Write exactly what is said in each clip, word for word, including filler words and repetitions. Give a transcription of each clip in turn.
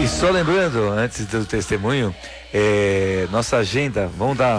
E só lembrando, antes do testemunho, é, nossa agenda, vamos dar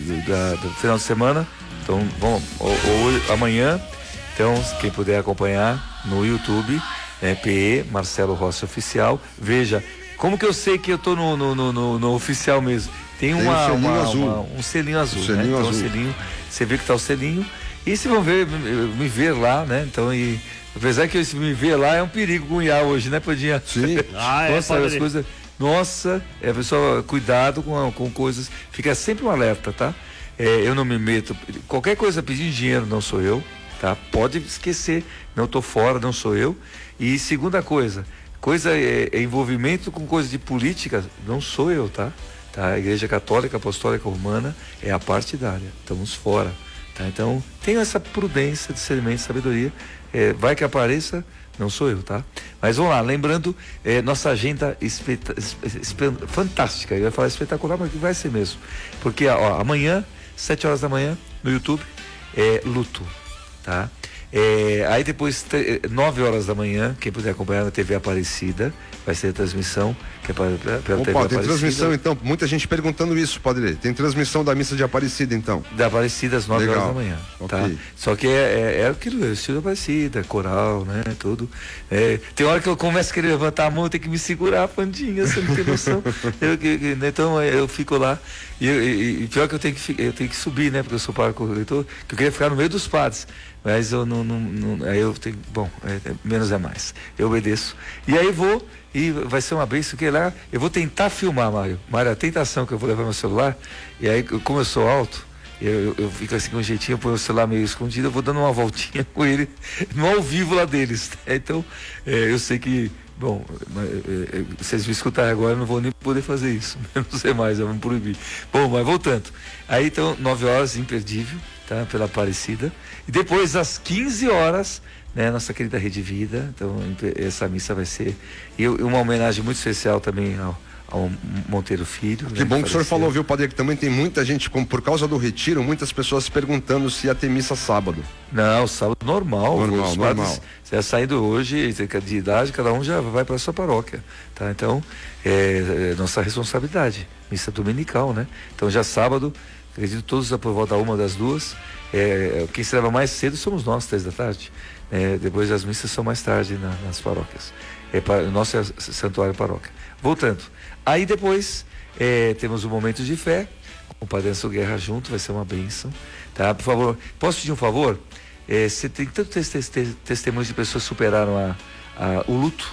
do, do final de semana, então vamos, ou, ou amanhã, então quem puder acompanhar no YouTube, é, P E, Marcelo Rossi Oficial, veja, como que eu sei que eu tô no, no, no, no, no oficial mesmo? Tem, Tem uma, um, selinho uma, azul. Uma, um selinho azul, um selinho né? Então, azul. Um selinho, você vê que tá o selinho, e se vão ver, me ver lá, né? Então, e apesar que esse me ver lá é um perigo com o I A hoje, né, Padinha? Sim. Ah, nossa, é, as coisas, nossa, é, pessoal, cuidado com, com coisas, fica sempre um alerta, tá? É, eu não me meto, qualquer coisa pedindo dinheiro não sou eu, tá? Pode esquecer, não tô fora, não sou eu. E segunda coisa, coisa é, é envolvimento com coisa de política, não sou eu, tá? Tá? A Igreja Católica Apostólica Romana é a partidária, estamos fora, tá? Então, tenha essa prudência, discernimento, sabedoria. É, vai que apareça, não sou eu, tá? Mas vamos lá, lembrando, é, nossa agenda espeta, espe, fantástica, eu ia falar espetacular, mas vai ser mesmo, porque ó, amanhã, sete horas da manhã, no YouTube, é luto, tá? É, aí depois, nove horas da manhã, quem puder acompanhar na T V Aparecida, vai ser a transmissão, que é para, para, para Opa, T V tem Aparecida. transmissão então, muita gente perguntando isso, Padre. Tem transmissão da missa de Aparecida então? Da Aparecida às nove horas da manhã, okay. Tá? Só que é, é, é aquilo, é o estilo da Aparecida, coral, né, tudo. É, tem hora que eu começo a querer levantar a mão, eu tenho que me segurar, Pandinha, você não tem noção. eu, eu, então eu fico lá, e, e, e pior que eu tenho que, eu tenho que subir, né, porque eu sou pároco-leitor, que eu queria ficar no meio dos padres. Mas eu não, não, não, aí eu tenho, bom, é, é, menos é mais, eu obedeço. E aí vou, e vai ser uma bênção, que lá, eu vou tentar filmar, Mário. Mário, a tentação que eu vou levar meu celular, e aí, como eu sou alto, eu, eu, eu fico assim com um jeitinho, eu ponho o celular meio escondido, eu vou dando uma voltinha com ele, no ao vivo lá deles. Né? Então, é, eu sei que, bom, é, é, vocês me escutarem agora, eu não vou nem poder fazer isso, eu não sei mais, eu vou proibir. Bom, mas voltando, aí então, nove horas, imperdível, tá? Pela Aparecida, e depois às quinze horas, né, nossa querida Rede Vida, então essa missa vai ser, e uma homenagem muito especial também ao, ao Monteiro Filho. Que né, bom que o senhor falou, viu, Padre, que também tem muita gente, como por causa do retiro, muitas pessoas perguntando se ia ter missa sábado. Não, sábado normal, normal, os normal. Padres, já saindo hoje, de idade, cada um já vai para a sua paróquia, tá? Então, é, é nossa responsabilidade, missa dominical, né? Então já sábado, acredito todos por volta da uma, das duas, é, quem se leva mais cedo somos nós, três da tarde, é, depois as missas são mais tarde na, nas paróquias, é, para, o nosso é santuário paróquia. Voltando, aí depois é, temos o momento de fé, com o Padre Anso Guerra junto, vai ser uma bênção, tá? Por favor, posso pedir um favor? É, você tem tantos tes, tes, testemunhos de pessoas que superaram a, a, o luto.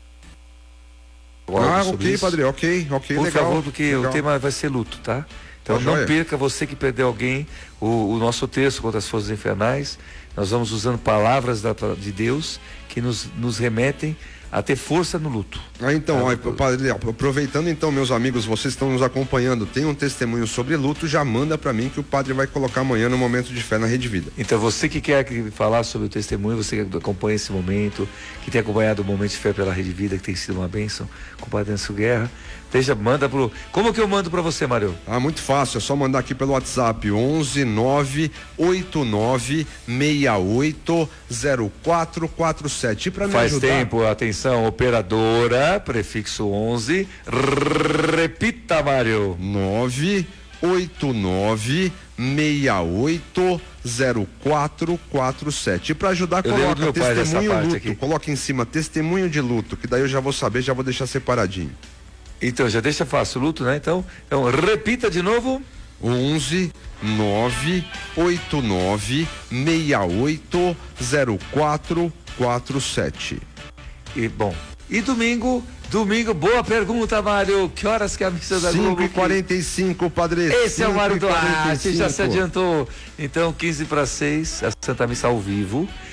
Ah, ok, isso. Padre, ok, ok, Por legal. Por favor, porque legal. o tema vai ser luto, tá? Então tá não joia. perca, você que perdeu alguém, o, o nosso texto contra as forças infernais, nós vamos usando palavras da, de Deus que nos, nos remetem a ter força no luto. Ah, então, tá? ó, Padre, aproveitando então, meus amigos, vocês estão nos acompanhando, tem um testemunho sobre luto, já manda para mim que o Padre vai colocar amanhã no Momento de Fé na Rede Vida. Então você que quer falar sobre o testemunho, você que acompanha esse momento, que tem acompanhado o Momento de Fé pela Rede Vida, que tem sido uma bênção, com o Padre Anso Guerra, deixa, manda pro... Como que eu mando para você, Mário? Ah, muito fácil, é só mandar aqui pelo WhatsApp, onze nove oito nove seis oito zero quatro quatro sete. Para me Faz ajudar... tempo, atenção, operadora, prefixo onze, repita, Mário. nove oito nove seis oito zero quatro quatro sete. E para ajudar, eu coloca testemunho luto, aqui. Coloca em cima testemunho de luto, que daí eu já vou saber, já vou deixar separadinho. Então, já deixa fácil o luto, né? Então, então repita de novo. onze nove oito nove seis oito zero quatro quatro sete. E bom, e domingo, domingo, boa pergunta, Mário. Que horas que é a missa da Globo? cinco e quarenta e cinco, Padre. Esse é o Mário Duarte, já se adiantou. Então, quinze para seis, a Santa Missa ao vivo.